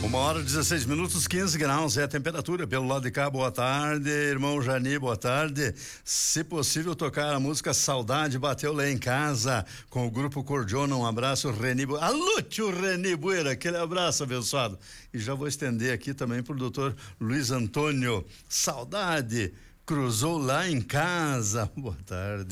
1h16, 15 graus é a temperatura. Pelo lado de cá, boa tarde, irmão Jani, boa tarde. Se possível, tocar a música Saudade Bateu Lá em Casa, com o grupo Cordiona. Um abraço, Reni. Alô, tio Reni Bueira, aquele abraço abençoado. E já vou estender aqui também pro doutor Luiz Antônio. Saudade cruzou lá em casa. Boa tarde.